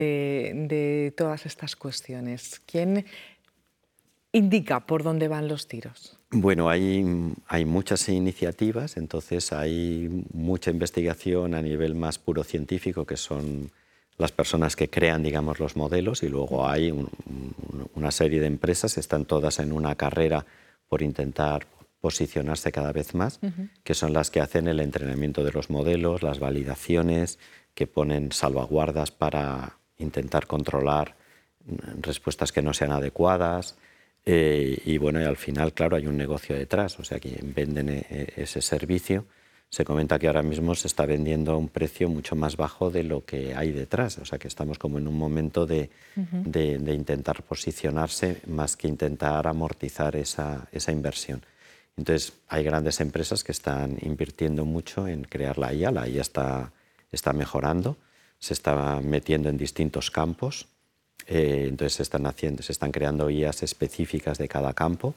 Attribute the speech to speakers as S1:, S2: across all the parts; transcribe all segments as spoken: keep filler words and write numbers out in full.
S1: de, de todas estas cuestiones? ¿Quién indica por dónde van los tiros?
S2: Bueno, hay, hay muchas iniciativas, entonces hay mucha investigación a nivel más puro científico, que son las personas que crean, digamos, los modelos, y luego hay un, una serie de empresas, están todas en una carrera por intentar posicionarse cada vez más, uh-huh. que son las que hacen el entrenamiento de los modelos, las validaciones, que ponen salvaguardas para intentar controlar respuestas que no sean adecuadas. Eh, y bueno, y al final, claro, hay un negocio detrás, o sea, que venden eh, ese servicio. Se comenta que ahora mismo se está vendiendo a un precio mucho más bajo de lo que hay detrás, o sea, que estamos como en un momento de, uh-huh. de, de intentar posicionarse más que intentar amortizar esa, esa inversión. Entonces, hay grandes empresas que están invirtiendo mucho en crear la I A, la I A está, está mejorando, se está metiendo en distintos campos. Eh, entonces se están, haciendo, se están creando I As específicas de cada campo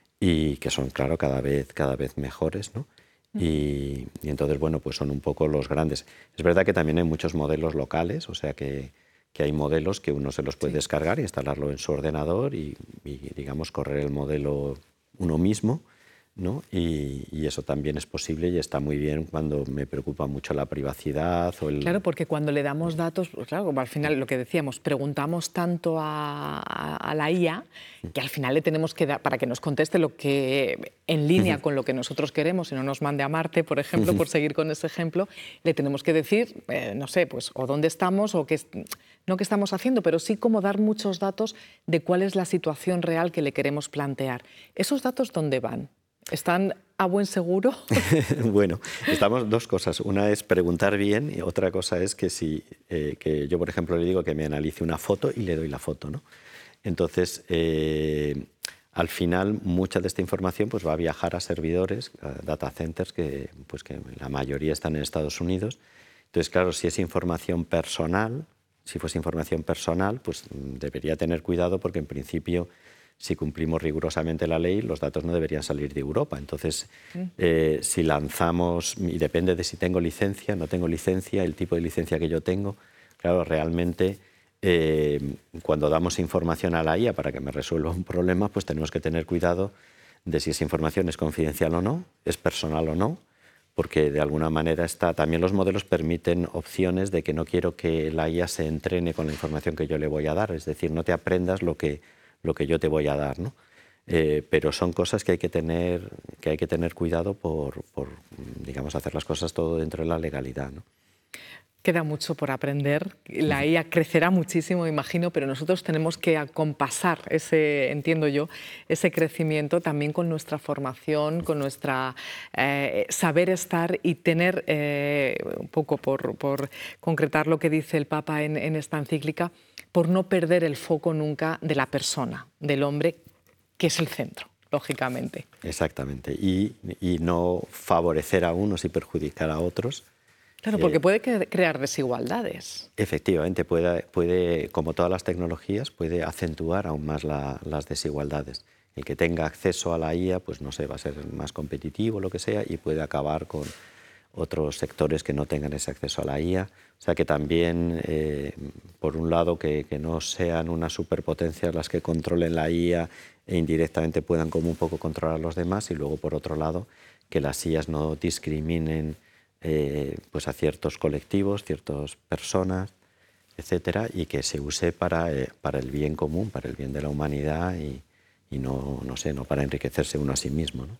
S2: y que son, claro, cada vez, cada vez mejores, ¿no? Uh-huh. y, y entonces, bueno, pues son un poco los grandes. Es verdad que también hay muchos modelos locales, o sea que, que hay modelos que uno se los puede sí. descargar, instalarlo en su ordenador y, y, digamos, correr el modelo uno mismo, ¿no? Y, y eso también es posible y está muy bien cuando me preocupa mucho la privacidad. O el...
S1: Claro, porque cuando le damos datos, pues claro, como al final lo que decíamos, preguntamos tanto a, a, a la I A que al final le tenemos que dar, para que nos conteste lo que en línea con lo que nosotros queremos y no nos mande a Marte, por ejemplo, por seguir con ese ejemplo, le tenemos que decir, eh, no sé, pues o dónde estamos o qué, no qué estamos haciendo, pero sí como dar muchos datos de cuál es la situación real que le queremos plantear. ¿Esos datos dónde van? ¿Están a buen seguro?
S2: Bueno, estamos dos cosas. Una es preguntar bien y otra cosa es que si eh, que yo, por ejemplo, le digo que me analice una foto y le doy la foto, ¿no? Entonces, eh, al final, mucha de esta información pues, va a viajar a servidores, a data centers, que, pues, que la mayoría están en Estados Unidos. Entonces, claro, si es información personal, si fuese información personal, pues debería tener cuidado porque, en principio, si cumplimos rigurosamente la ley, los datos no deberían salir de Europa. Entonces, eh, si lanzamos, y depende de si tengo licencia, no tengo licencia, el tipo de licencia que yo tengo, claro, realmente eh, cuando damos información a la I A para que me resuelva un problema, pues tenemos que tener cuidado de si esa información es confidencial o no, es personal o no, porque de alguna manera está, también los modelos permiten opciones de que no quiero que la I A se entrene con la información que yo le voy a dar, es decir, no te aprendas lo que lo que yo te voy a dar, ¿no? Eh, pero son cosas que hay que tener, que hay que tener cuidado por, por, digamos, hacer las cosas todo dentro de la legalidad, ¿no?
S1: Queda mucho por aprender, la I A crecerá muchísimo, imagino, pero nosotros tenemos que acompasar ese, entiendo yo, ese crecimiento también con nuestra formación, con nuestra eh, saber estar y tener, eh, un poco por, por concretar lo que dice el Papa en, en esta encíclica, por no perder el foco nunca de la persona, del hombre, que es el centro, lógicamente.
S2: Exactamente, y, y no favorecer a unos y perjudicar a otros.
S1: Claro, porque puede crear desigualdades.
S2: Efectivamente, puede, puede, como todas las tecnologías, puede acentuar aún más la, las desigualdades. El que tenga acceso a la I A, pues no sé, va a ser más competitivo, lo que sea, y puede acabar con otros sectores que no tengan ese acceso a la I A. O sea que también, eh, por un lado, que, que no sean unas superpotencias las que controlen la I A e indirectamente puedan como un poco controlar a los demás, y luego, por otro lado, que las I As no discriminen Eh, pues a ciertos colectivos, ciertas personas, etcétera, y que se use para, eh, para el bien común, para el bien de la humanidad y, y no, no sé, no para enriquecerse uno a sí mismo, ¿no?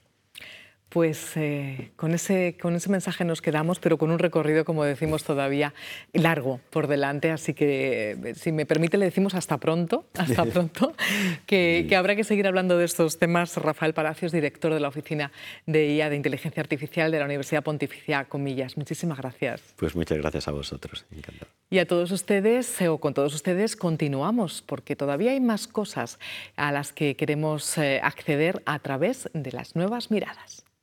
S1: Pues eh, con, ese, con ese mensaje nos quedamos, pero con un recorrido, como decimos, todavía largo por delante. Así que, si me permite, le decimos hasta pronto, hasta pronto, que, que habrá que seguir hablando de estos temas. Rafael Palacios, director de la Oficina de I A de Inteligencia Artificial de la Universidad Pontificia Comillas. Muchísimas gracias.
S2: Pues muchas gracias a vosotros, encantado.
S1: Y a todos ustedes, o con todos ustedes, continuamos, porque todavía hay más cosas a las que queremos acceder a través de las nuevas miradas.